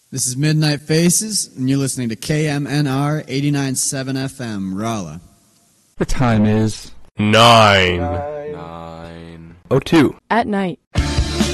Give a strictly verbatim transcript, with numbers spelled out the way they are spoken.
This is Midnight Faces, and you're listening to K M N R eighty-nine point seven F M, Rolla. The time is Nine. Nine. Nine. Oh two. At night.